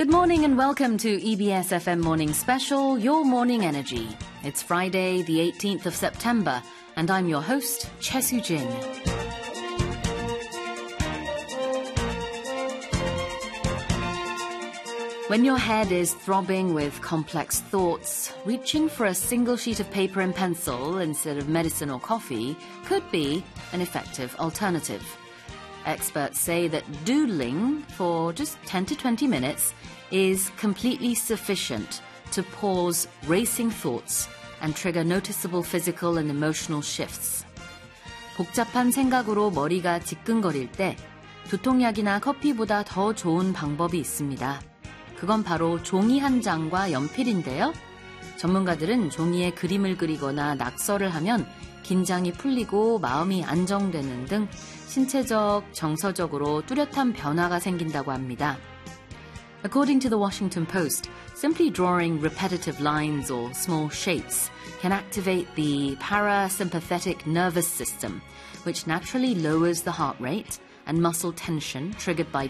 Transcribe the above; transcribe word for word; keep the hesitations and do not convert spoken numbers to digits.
Good morning and welcome to E B S F M Morning Special, Your Morning Energy. It's Friday, the eighteenth of September, and I'm your host, Choi Soo-jin. When your head is throbbing with complex thoughts, reaching for a single sheet of paper and pencil instead of medicine or coffee could be an effective alternative. Experts say that doodling for just ten to twenty minutes is completely sufficient to pause racing thoughts and trigger noticeable physical and emotional shifts. 복잡한 생각으로 머리가 지끈거릴 때 두통약이나 커피보다 더 좋은 방법이 있습니다. 그건 바로 종이 한 장과 연필인데요. 전문가들은 종이에 그림을 그리거나 낙서를 하면 긴장이 풀리고 마음이 안정되는 등 신체적, 정서적으로 뚜렷한 변화가 생긴다고 합니다. According to the Washington Post, simply drawing repetitive lines or small shapes can activate the parasympathetic nervous system, which naturally lowers the heart rate and muscle tension triggered by